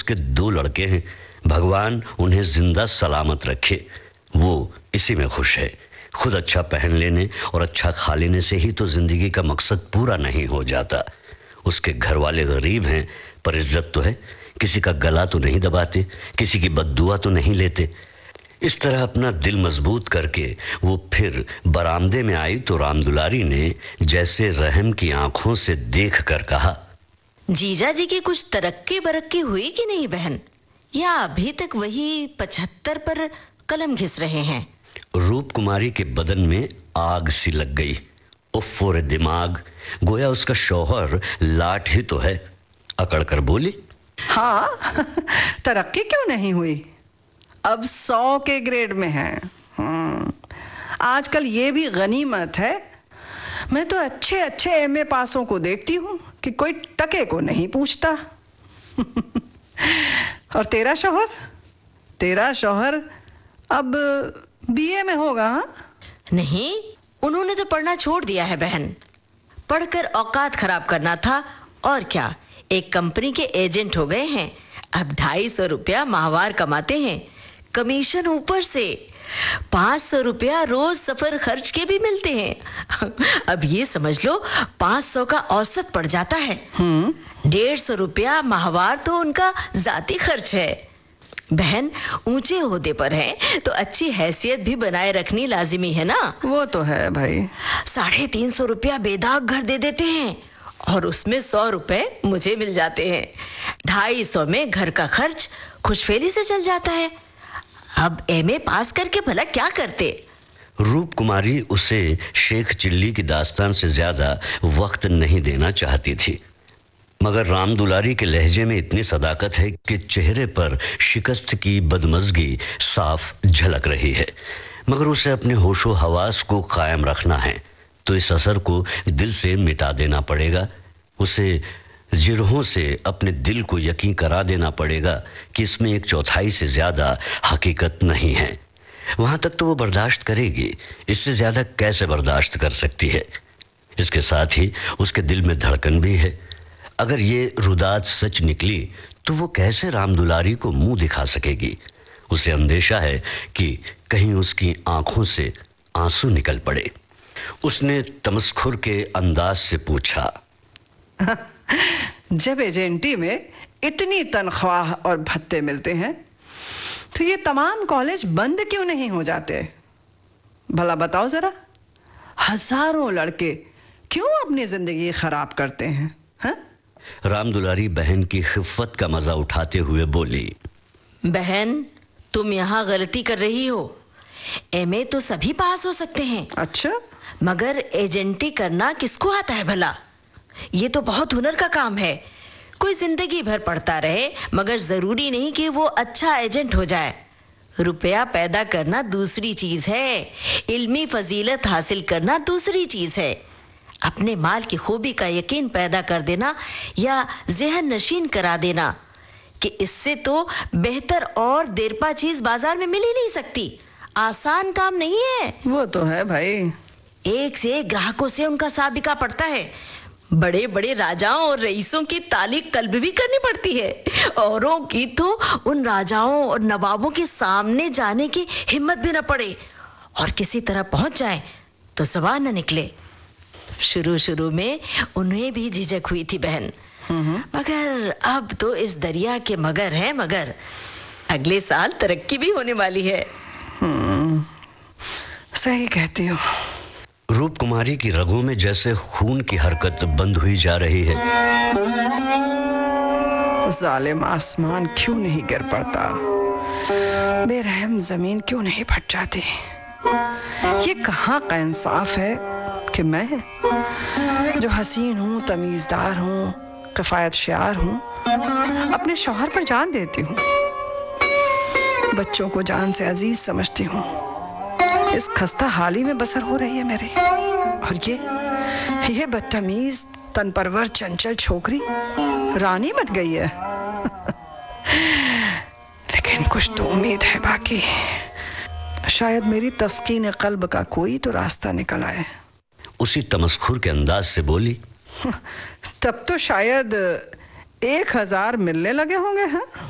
उसके 2 लड़के हैं। भगवान उन्हें जिंदा सलामत रखे। वो इसी में खुश है। खुद अच्छा पहन लेने और अच्छा खा लेने से ही तो जिंदगी का मकसद पूरा नहीं हो जाता। उसके घर वाले गरीब हैं पर इज्जत तो है। किसी का गला तो नहीं दबाते, किसी की बद्दुआ तो नहीं लेते। इस तरह अपना दिल मजबूत करके वो फिर बरामदे में आई तो रामदुलारी ने जैसे रहम की आंखों से देख कर कहा, जीजा जी की कुछ तरक्की बरक्की हुई कि नहीं बहन, या अभी तक वही 75 पर कलम घिस रहे हैं? रूप कुमारी के बदन में आग सी लग गई। उफ़ रे दिमाग, गोया उसका शौहर लाट ही तो है। अकड़ कर बोली, हाँ तरक्की क्यों नहीं हुई, अब 100 के ग्रेड में है। आजकल ये भी गनीमत है। मैं तो अच्छे अच्छे एमए पासों को देखती हूँ कि कोई टके को नहीं पूछता। और तेरा शौहर अब बीए में होगा? हाँ? नहीं, उन्होंने तो पढ़ना छोड़ दिया है बहन। पढ़कर औकात खराब करना था और क्या, एक कंपनी के एजेंट हो गए हैं। अब 250 रुपया माहवार कमाते हैं, कमीशन ऊपर से 500 रुपया रोज सफर खर्च के भी मिलते हैं। अब ये समझ लो 500 का औसत पड़ जाता है। 150 रुपया माहवार तो उनका जाती खर्च है। बहन ऊंचे ओहदे पर है तो अच्छी हैसियत भी बनाए रखनी लाजिमी है ना। वो तो है भाई। 350 रुपया बेदाग घर दे देते हैं और उसमें 100 रुपए मुझे मिल जाते हैं। 250 में घर का खर्च खुशफेली से चल जाता है। अब एमए पास करके भला क्या करते? रूप कुमारी उसे शेख चिल्ली की दास्तान से ज्यादा वक्त नहीं देना चाहती थी, मगर रामदुलारी के लहजे में इतनी सदाकत है कि चेहरे पर शिकस्त की बदमज़गी साफ झलक रही है। मगर उसे अपने होशो हवास को कायम रखना है तो इस असर को दिल से मिटा देना पड़ेगा। उसे जिरहों से अपने दिल को यकीन करा देना पड़ेगा कि इसमें 1/4 से ज़्यादा हकीकत नहीं है। वहाँ तक तो वो बर्दाश्त करेगी, इससे ज़्यादा कैसे बर्दाश्त कर सकती है। इसके साथ ही उसके दिल में धड़कन भी है। अगर ये रुदात सच निकली तो वो कैसे रामदुलारी को मुंह दिखा सकेगी। उसे अंदेशा है कि कहीं उसकी आंखों से आंसू निकल पड़े। उसने तमस्खुर के अंदाज से पूछा, जब एजेंटी में इतनी तनख्वाह और भत्ते मिलते हैं तो ये तमाम कॉलेज बंद क्यों नहीं हो जाते? भला बताओ जरा, हजारों लड़के क्यों अपनी जिंदगी खराब करते हैं? हा? रामदुलारी बहन की खिफ़्फ़त का मजा उठाते हुए बोली, बहन तुम यहाँ गलती कर रही हो। एमए तो सभी पास हो सकते हैं। अच्छा, मगर एजेंटी करना किसको आता है भला? ये तो बहुत हुनर का काम है। कोई जिंदगी भर पढ़ता रहे मगर जरूरी नहीं कि वो अच्छा एजेंट हो जाए। रुपया पैदा करना दूसरी चीज है, इल्मी फजीलत हासिल करना दूसरी चीज है। अपने माल की खूबी का यकीन पैदा कर देना या ज़हन नशीन करा देना कि इससे तो बेहतर और देरपा चीज बाजार में मिल ही नहीं सकती। आसान काम नहीं है। वो तो है भाई। एक से एक ग्राहकों से उनका साबिका पड़ता है। बड़े बड़े राजाओं और रईसों की तालीक कल्ब भी करनी पड़ती है। औरों की तो उन राजाओं और नवाबों के सामने जाने की हिम्मत भी न पड़े और किसी तरह पहुंच जाए तो सवाल न निकले। शुरू में उन्हें भी झिझक हुई थी बहन, मगर अब तो इस दरिया के मगर हैं मगर। अगले साल तरक्की भी होने वाली है। सही कहती हो। रूप कुमारी की रगों में जैसे खून की हरकत बंद हुई जा रही है। जालिम आसमान क्यों नहीं गिर पड़ता, बेरहम जमीन क्यों नहीं फट जाती। ये कहाँ का इंसाफ है कि मैं जो हसीन हूँ, तमीज़दार हूँ, किफ़ायत शार हूँ, अपने शौहर पर जान देती हूँ, बच्चों को जान से अजीज समझती हूँ। इस खस्ता हाली में बसर हो रही है मेरी, और ये बदतमीज तनपरवर चंचल छोकरी रानी बन गई है। लेकिन कुछ तो उम्मीद है बाकी। शायद मेरी तस्कीन कल्ब का कोई तो रास्ता निकल आए। उसी तमस्खुर के अंदाज से बोली, तब तो शायद 1000 मिलने लगे होंगे। हाँ,